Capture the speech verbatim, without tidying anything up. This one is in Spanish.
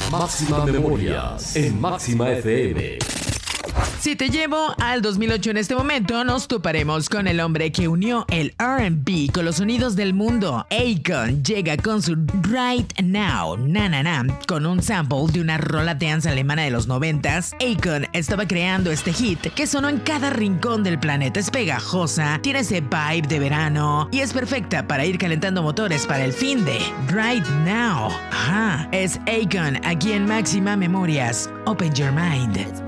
Máxima Memorias en Máxima F M. Si te llevo al dos mil ocho en este momento, nos toparemos con el hombre que unió el R and B con los sonidos del mundo. Akon llega con su Right Now, na na na, con un sample de una rola dance alemana de los noventas. Akon estaba creando este hit que sonó en cada rincón del planeta. Es pegajosa, tiene ese vibe de verano y es perfecta para ir calentando motores para el fin de Right Now. Ajá, es Akon aquí en Máxima Memorias. Open your mind.